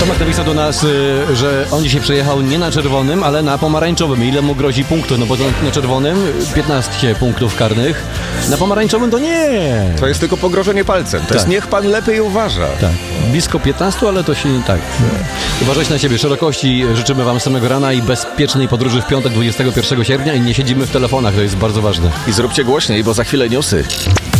Tomek napisał do nas, że on dzisiaj przejechał nie na czerwonym, ale na pomarańczowym. Ile mu grozi punktów? No bo na czerwonym 15 punktów karnych, na pomarańczowym to nie. To jest tylko pogrożenie palcem. To jest niech pan lepiej uważa. Tak, blisko 15, ale to się nie tak. Uważajcie na siebie. Szerokości życzymy wam samego rana i bezpiecznej podróży w piątek 21 sierpnia i nie siedzimy w telefonach, to jest bardzo ważne. I zróbcie głośniej, bo za chwilę newsy.